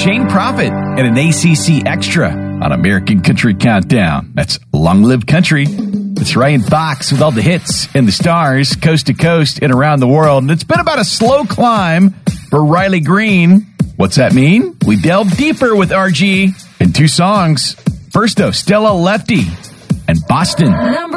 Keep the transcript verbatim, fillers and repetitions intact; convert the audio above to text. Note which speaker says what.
Speaker 1: Shane Prophet and an A C C Extra on American Country Countdown. That's Long Live Country. It's Ryan Fox with all the hits and the stars, coast to coast and around the world. And it's been about a slow climb for Riley Green. What's that mean? We delve deeper with R G in two songs. First, though, Stella Lefty and Boston.